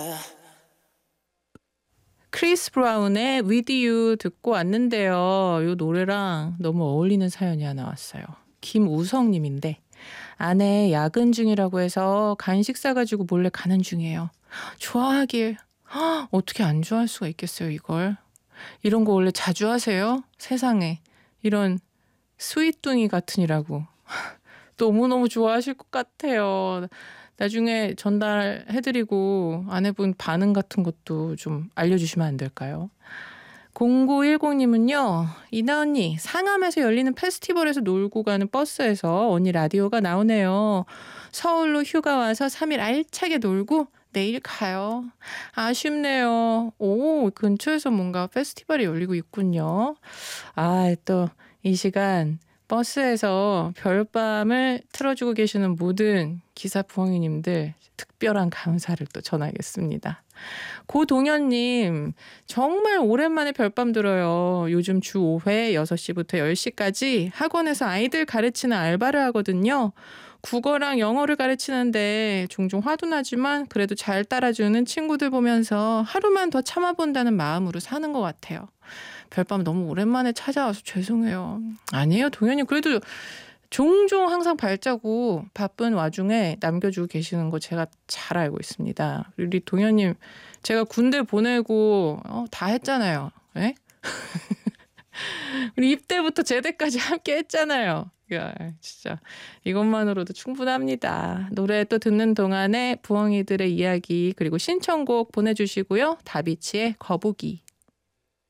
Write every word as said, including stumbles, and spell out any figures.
크리스 브라운의 With You 듣고 왔는데요. 이 노래랑 너무 어울리는 사연이 하나 왔어요. 김우성님인데 아내 야근 중이라고 해서 간식 싸가지고 몰래 가는 중이에요. 좋아하길. 헉, 어떻게 안 좋아할 수가 있겠어요, 이걸. 이런 거 원래 자주 하세요? 세상에. 이런 스윗둥이 같으니라고. 너무너무 좋아하실 것 같아요. 나중에 전달해드리고 아내분 반응 같은 것도 좀 알려주시면 안 될까요? 공구일공님은요. 이나 언니, 상암에서 열리는 페스티벌에서 놀고 가는 버스에서 언니 라디오가 나오네요. 서울로 휴가 와서 삼 일 알차게 놀고 내일 가요. 아쉽네요. 오, 근처에서 뭔가 페스티벌이 열리고 있군요. 아, 또 이 시간 버스에서 별밤을 틀어주고 계시는 모든 기사 부엉이님들 특별한 감사를 또 전하겠습니다. 고동현님, 정말 오랜만에 별밤 들어요. 요즘 주 오 회 여섯 시부터 열 시까지 학원에서 아이들 가르치는 알바를 하거든요. 국어랑 영어를 가르치는데 종종 화도 나지만 그래도 잘 따라주는 친구들 보면서 하루만 더 참아본다는 마음으로 사는 것 같아요. 별밤 너무 오랜만에 찾아와서 죄송해요. 아니에요, 동현님. 그래도 종종 항상 발자국 바쁜 와중에 남겨주고 계시는 거 제가 잘 알고 있습니다. 우리 동현님, 제가 군대 보내고 어, 다 했잖아요. 네? 우리 입대부터 제대까지 함께 했잖아요. 야, 진짜 이것만으로도 충분합니다. 노래 또 듣는 동안에 부엉이들의 이야기 그리고 신청곡 보내주시고요. 다비치의 거북이.